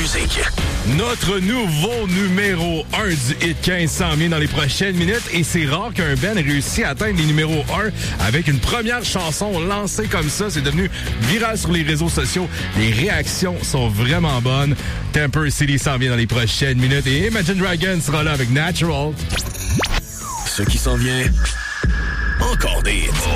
musique. Notre nouveau numéro 1 du Hit 15 s'en vient dans les prochaines minutes et c'est rare qu'un band réussisse à atteindre les numéros 1 avec une première chanson lancée comme ça. C'est devenu viral sur les réseaux sociaux. Les réactions sont vraiment bonnes. Temper City s'en vient dans les prochaines minutes et Imagine Dragons sera là avec Natural. Ce qui s'en vient, encore des hits.